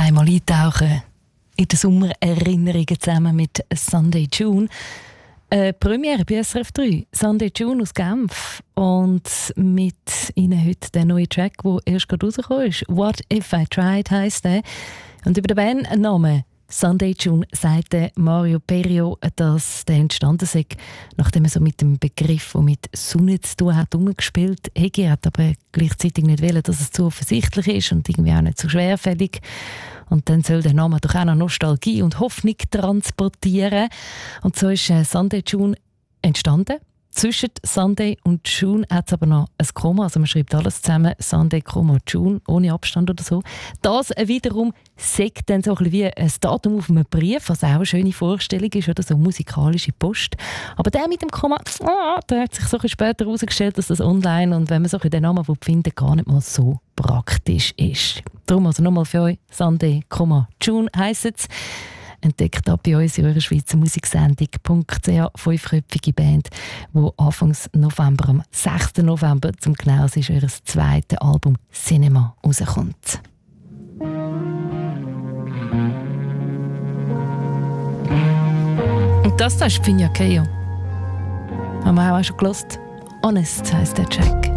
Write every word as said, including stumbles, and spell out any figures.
einmal eintauchen in die Sommererinnerungen zusammen mit Sunday June. Äh, Premiere bei S R F drei, Sunday June aus Genf. Und mit Ihnen heute der neue Track, der erst gerade rausgekommen ist. «What If I Tried» heisst der. Und über den Bandnamen Sunday June sagte Mario Perio, dass der entstanden sei, nachdem er so mit dem Begriff, der mit Sonne zu tun hat, umgespielt hat. Er hat aber gleichzeitig nicht wollen, dass es zu offensichtlich ist und irgendwie auch nicht zu schwerfällig. Und dann soll der Name doch auch noch Nostalgie und Hoffnung transportieren. Und so ist äh, Sunday June entstanden. Zwischen Sunday und June hat es aber noch ein Komma, also man schreibt alles zusammen, Sunday, June, ohne Abstand oder so. Das wiederum sagt dann so ein bisschen wie ein Datum auf einem Brief, was auch eine schöne Vorstellung ist, oder so musikalische Post. Aber der mit dem Komma, ah, der hat sich so ein bisschen später herausgestellt, dass das online und wenn man so den Namen finden, gar nicht mal so praktisch ist. Darum also nochmal für euch, Sunday, June heisst es. Entdeckt ab bei uns in eurer Schweizer Musiksendung punkt c h, fünfköpfige Band, die Anfang November, am sechsten November, zum genau ist, ihr zweites Album «Cinema» rauskommt. Und das da ist Finja Keio. Haben wir auch schon gehört. «Honest» heisst der Track.